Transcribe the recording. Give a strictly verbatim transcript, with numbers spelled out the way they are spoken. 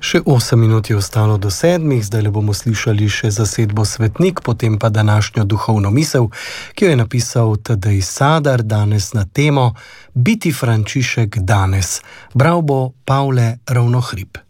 Še osem minut je ostalo do sedmih, zdaj le bomo slišali še zasedbo Svetnik, potem pa današnjo duhovno misel, ki jo je napisal Tadej Sadar danes na temo Biti Frančišek danes. Bral bo Pavle Ravnohrib.